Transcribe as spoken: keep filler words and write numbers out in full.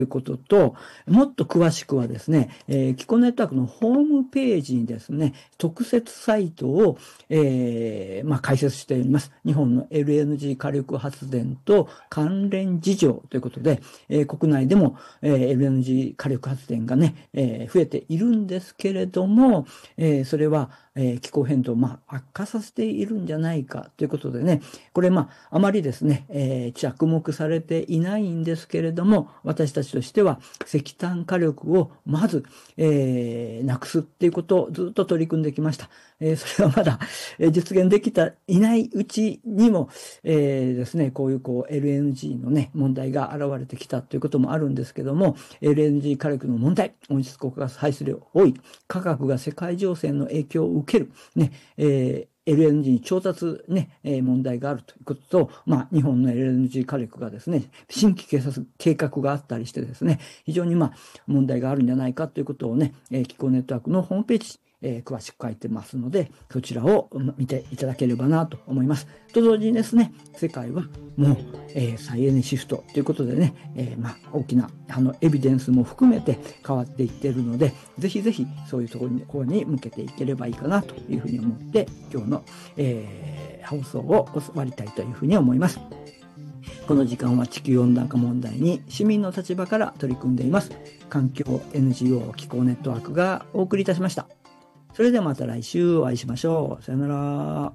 ということと、もっと詳しくはですね、えー、気候ネットワークのホームページにですね、特設サイトを、えー、まあ、開設しております。日本の エルエヌジー 火力発電と関連事情ということで、えー、国内でも、えー、エルエヌジー 火力発電がね、えー、増えているんですけれども、えー、それは、えー、気候変動を、まあ、悪化させているんじゃないかということでね、これ、まあ、あまりですね、えー、着目されていないんですけれども、私たちとしては石炭火力をまず、えー、なくすっていうことをずっと取り組んできました。えー、それはまだ、えー、実現できたいないうちにも、えー、ですね、こういうこう エルエヌジー のね、問題が現れてきたということもあるんですけども、エルエヌジー 火力の問題、温室効果ガス排出量多い、価格が世界情勢の影響を受ける、ね、えーエルエヌジー に調達ね、えー、問題があるということと、まあ、日本の エルエヌジー 火力がですね、新規計画計画があったりしてですね、非常にまあ、問題があるんじゃないかということをね、えー、気候ネットワークのホームページ、えー、詳しく書いてますので、そちらを見ていただければなと思います。と同時にですね、世界はもう、えー、再エネシフトということでね、えー、まあ、大きなあのエビデンスも含めて変わっていっているので、ぜひぜひそういうところに、ここに向けていければいいかなというふうに思って、今日の、えー、放送を終わりたいというふうに思います。この時間は地球温暖化問題に市民の立場から取り組んでいます。環境 エヌジーオー 気候ネットワークがお送りいたしました。それではまた来週お会いしましょう。さよなら。